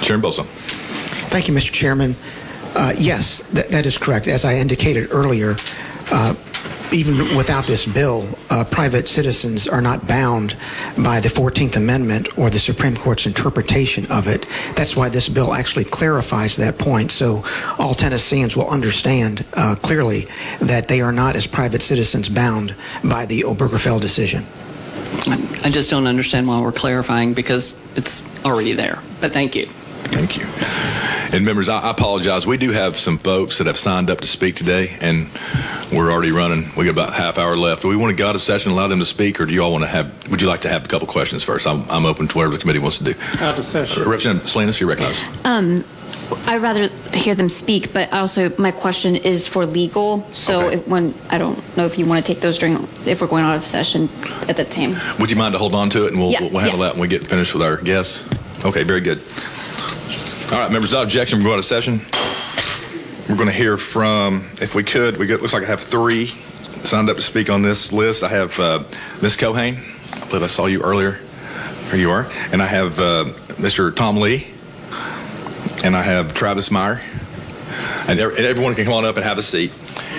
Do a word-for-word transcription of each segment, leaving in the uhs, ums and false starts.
Chairman Bosso. Thank you, Mister Chairman. Uh, yes, th- that is correct. As I indicated earlier, uh, even without this bill, uh, private citizens are not bound by the fourteenth Amendment or the Supreme Court's interpretation of it. That's why this bill actually clarifies that point, so all Tennesseans will understand uh, clearly that they are not, as private citizens, bound by the Obergefell decision. I just don't understand why we're clarifying, because it's already there. But thank you. Thank you. And members, I apologize. We do have some folks that have signed up to speak today, and we're already running. We got about a half hour left. Do we want to go out of session and allow them to speak, or do you all want to have, would you like to have a couple questions first? I'm, I'm open to whatever the committee wants to do. Out of session. Uh, Representative Salinas, you're recognized. Um, I'd rather hear them speak, but also my question is for legal. So Okay. if, when I don't know if you want to take those during, if we're going out of session at that time. Would you mind to hold on to it, and we'll, Yeah, we'll handle yeah. that when we get finished with our guests? Okay, very good. All right, members, without objection, we're going out of session. We're going to hear from, if we could, we got, looks like I have three signed up to speak on this list. I have uh, Miz Cohane. I believe I saw you earlier. Here you are. And I have uh, Mister Tom Lee. And I have Travis Meyer. And, and everyone can come on up and have a seat.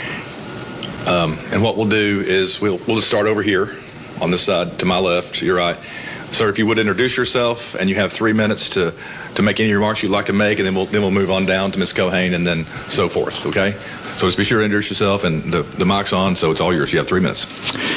Um, and what we'll do is we'll, we'll just start over here on this side to my left, to your right. Sir, if you would introduce yourself, and you have three minutes to, to make any remarks you'd like to make, and then we'll then we'll move on down to Miz Cohane and then so forth, okay? So just be sure to introduce yourself, and the, the mic's on, so it's all yours. You have three minutes.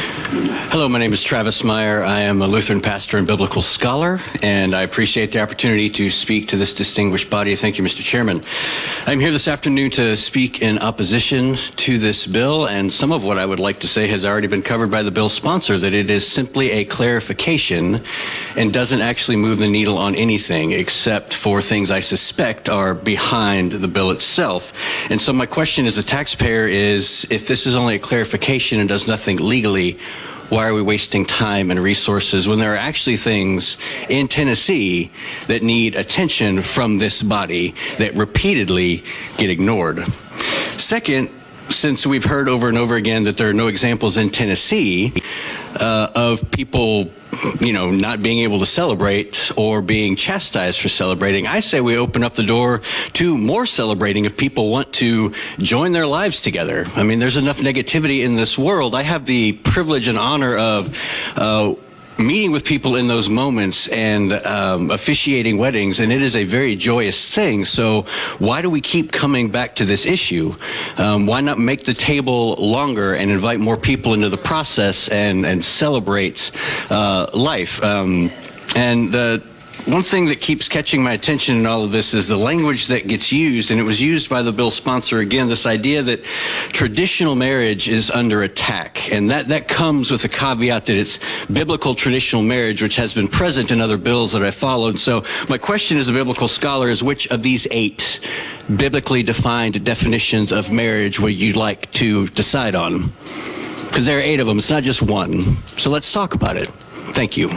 Hello, my name is Travis Meyer. I am a Lutheran pastor and biblical scholar, and I appreciate the opportunity to speak to this distinguished body. Thank you, Mister Chairman. I'm here this afternoon to speak in opposition to this bill, and some of what I would like to say has already been covered by the bill's sponsor, that it is simply a clarification and doesn't actually move the needle on anything except for things I suspect are behind the bill itself. And so my question as a taxpayer is, if this is only a clarification and does nothing legally, why are we wasting time and resources when there are actually things in Tennessee that need attention from this body that repeatedly get ignored? Second, since we've heard over and over again that there are no examples in Tennessee uh, of people, you know, not being able to celebrate or being chastised for celebrating, I say we open up the door to more celebrating if people want to join their lives together. I mean, there's enough negativity in this world. I have the privilege and honor of uh, meeting with people in those moments and um, officiating weddings, and it is a very joyous thing. So why do we keep coming back to this issue? Um, why not make the table longer and invite more people into the process and, and celebrate uh, life? Um, and the one thing that keeps catching my attention in all of this is the language that gets used, and it was used by the bill sponsor again, this idea that traditional marriage is under attack. And that, that comes with a caveat that it's biblical traditional marriage, which has been present in other bills that I followed. So my question as a biblical scholar is, which of these eight biblically defined definitions of marriage would you like to decide on? Because there are eight of them. It's not just one. So let's talk about it. Thank you.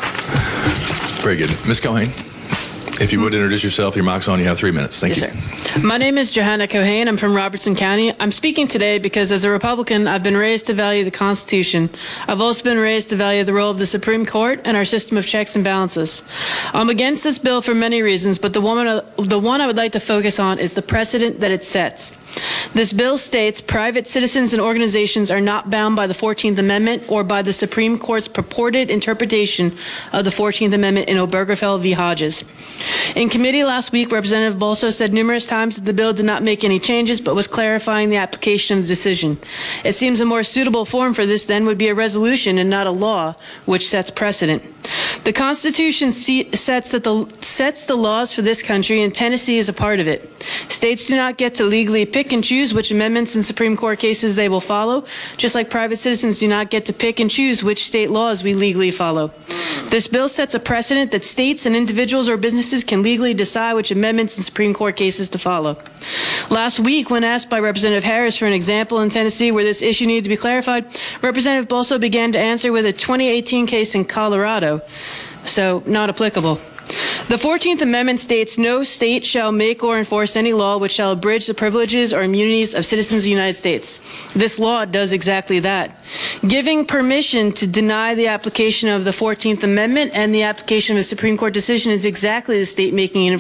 Very good. Miz Cohane, if you would introduce yourself, your mic's on, you have three minutes. Thank yes, you. Sir. My name is Johanna Cohane. I'm from Robertson County. I'm speaking today because as a Republican, I've been raised to value the Constitution. I've also been raised to value the role of the Supreme Court and our system of checks and balances. I'm against this bill for many reasons, but the one, the one I would like to focus on is the precedent that it sets. This bill states private citizens and organizations are not bound by the fourteenth Amendment or by the Supreme Court's purported interpretation of the fourteenth Amendment in Obergefell v. Hodges. In committee last week, Representative Bosso said numerous times that the bill did not make any changes but was clarifying the application of the decision. It seems a more suitable form for this then would be a resolution and not a law, which sets precedent. The Constitution sets, that the, sets the laws for this country, and Tennessee is a part of it. States do not get to legally pick and choose which amendments in Supreme Court cases they will follow, just like private citizens do not get to pick and choose which state laws we legally follow. This bill sets a precedent that states and individuals or businesses can legally decide which amendments in Supreme Court cases to follow. Last week, when asked by Representative Harris for an example in Tennessee where this issue needed to be clarified, Representative Bosso began to answer with a twenty eighteen case in Colorado, so not applicable. The fourteenth Amendment states no state shall make or enforce any law which shall abridge the privileges or immunities of citizens of the United States. This law does exactly that. Giving permission to deny the application of the fourteenth Amendment and the application of a Supreme Court decision is exactly the state making